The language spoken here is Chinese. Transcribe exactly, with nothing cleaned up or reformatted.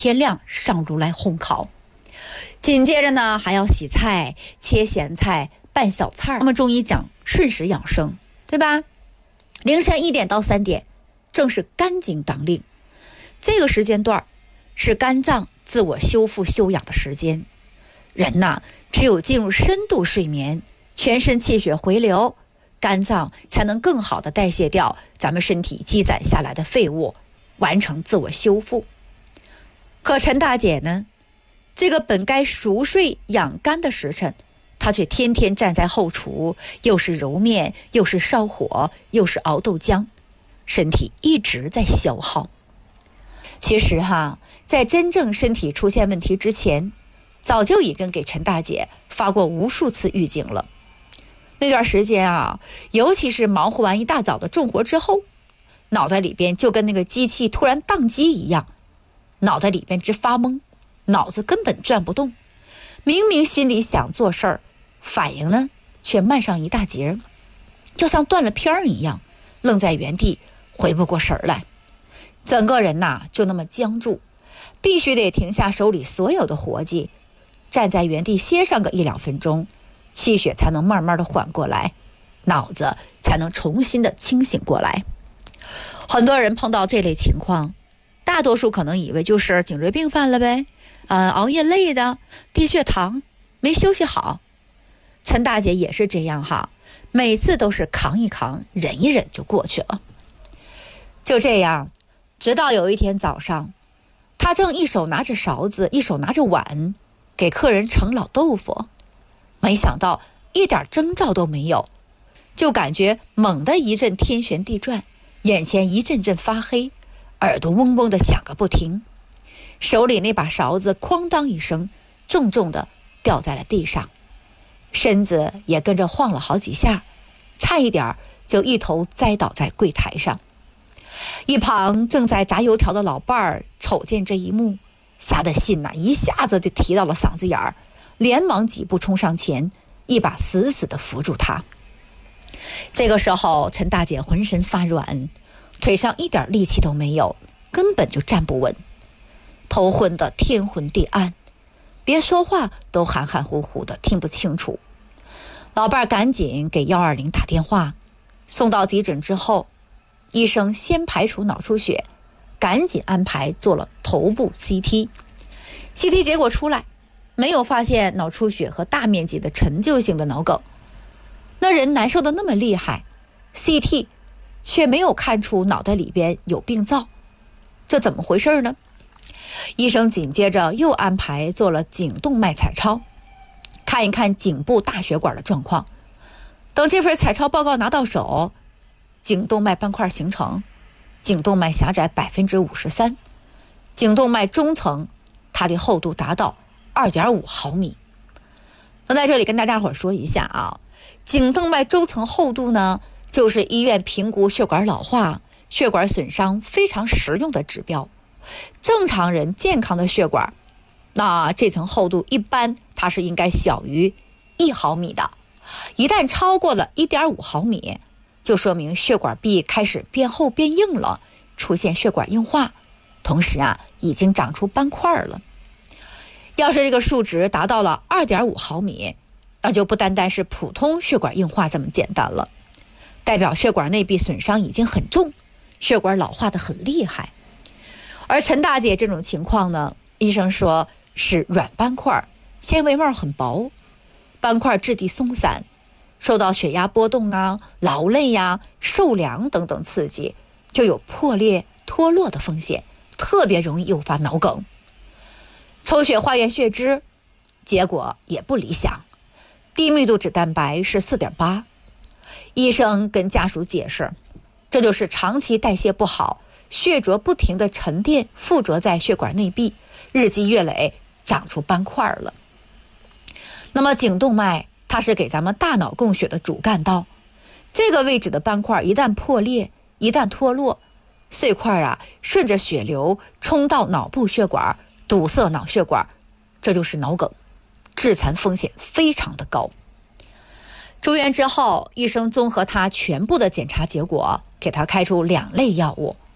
天亮上炉来烘烤。紧接着呢，还要洗菜、切咸菜、拌小菜。那么中医讲顺时养生，对吧？凌晨一点到三点，正是肝经当令，这个时间段是肝脏自我修复休养的时间。人呐，只有进入深度睡眠，全身气血回流，肝脏才能更好的代谢掉咱们身体积攒下来的废物，完成自我修复。可陈大姐呢，这个本该熟睡养肝的时辰，她却天天站在后厨，又是揉面，又是烧火，又是熬豆浆，身体一直在消耗。其实哈，在真正身体出现问题之前，早就已经给陈大姐发过无数次预警了。那段时间啊，尤其是忙活完一大早的重活之后，脑袋里边就跟那个机器突然宕机一样，脑袋里边直发懵，脑子根本转不动，明明心里想做事儿，反应呢却慢上一大截，就像断了片儿一样，愣在原地回不过神来，整个人呐就那么僵住，必须得停下手里所有的活计，站在原地歇上个一两分钟，气血才能慢慢的缓过来，脑子才能重新的清醒过来。很多人碰到这类情况，大多数可能以为就是颈椎病犯了呗，呃，熬夜累的，低血糖，没休息好。陈大姐也是这样哈，每次都是扛一扛，忍一忍就过去了。就这样，直到有一天早上，她正一手拿着勺子，一手拿着碗，给客人盛老豆腐，没想到一点征兆都没有，就感觉猛地一阵天旋地转，眼前一阵阵发黑，耳朵嗡嗡的响个不停，手里那把勺子哐当一声重重的掉在了地上，身子也跟着晃了好几下，差一点就一头栽倒在柜台上。一旁正在炸油条的老伴儿瞅见这一幕，吓得心呐一下子就提到了嗓子眼儿，连忙几步冲上前，一把死死的扶住他。这个时候陈大姐浑身发软，腿上一点力气都没有，根本就站不稳，头昏的天昏地暗，连说话都含含糊糊的听不清楚。老伴儿赶紧给一二零打电话，送到急诊之后，医生先排除脑出血，赶紧安排做了头部 C T。 C T 结果出来，没有发现脑出血和大面积的陈旧性的脑梗。那人难受的那么厉害， C T 却没有看出脑袋里边有病灶，这怎么回事呢？医生紧接着又安排做了颈动脉彩超，看一看颈部大血管的状况。等这份彩超报告拿到手，颈动脉斑块形成，颈动脉狭窄百分之五十三，颈动脉中层它的厚度达到二点五毫米。那在这里跟大家伙说一下啊，颈动脉中层厚度呢，就是医院评估血管老化、血管损伤非常实用的指标。正常人健康的血管，那这层厚度一般它是应该小于一毫米的，一旦超过了一点五毫米，就说明血管壁开始变厚变硬了，出现血管硬化，同时啊已经长出斑块了。要是这个数值达到了二点五毫米，那就不单单是普通血管硬化这么简单了，代表血管内壁损伤已经很重，血管老化的很厉害。而陈大姐这种情况呢，医生说是软斑块，纤维膜很薄，斑块质地松散，受到血压波动啊、劳累呀、啊、受凉等等刺激，就有破裂脱落的风险，特别容易诱发脑梗。抽血化验血脂，结果也不理想，低密度脂蛋白是 四点八。 医生跟家属解释，这就是长期代谢不好，血浊不停的沉淀附着在血管内壁，日积月累长出斑块了。那么颈动脉它是给咱们大脑供血的主干道，这个位置的斑块一旦破裂，一旦脱落，碎块啊顺着血流冲到脑部血管，堵塞脑血管，这就是脑梗，致残风险非常的高。住院之后，医生综合他全部的检查结果，给他开出两类药物，